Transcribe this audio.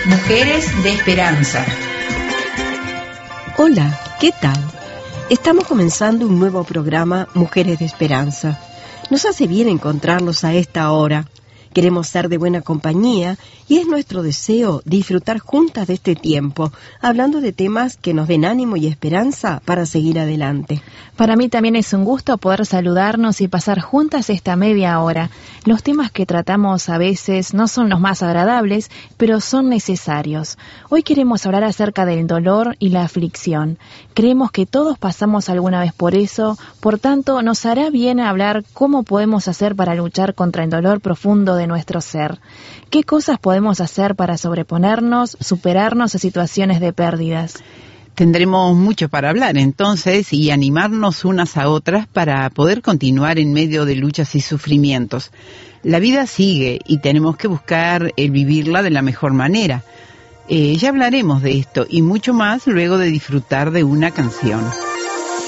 Mujeres de Esperanza. Hola, ¿qué tal? Estamos comenzando un nuevo programa, Mujeres de Esperanza. Nos hace bien encontrarnos a esta hora. Queremos ser de buena compañía y es nuestro deseo disfrutar juntas de este tiempo, hablando de temas que nos den ánimo y esperanza para seguir adelante. Para mí también es un gusto poder saludarnos y pasar juntas esta media hora. Los temas que tratamos a veces no son los más agradables, pero son necesarios. Hoy queremos hablar acerca del dolor y la aflicción. Creemos que todos pasamos alguna vez por eso, por tanto nos hará bien hablar cómo podemos hacer para luchar contra el dolor profundo de nuestro ser. ¿Qué cosas podemos hacer para sobreponernos, superarnos a situaciones de pérdidas? Tendremos mucho para hablar entonces y animarnos unas a otras para poder continuar en medio de luchas y sufrimientos. La vida sigue y tenemos que buscar el vivirla de la mejor manera. Ya hablaremos de esto y mucho más luego de disfrutar de una canción.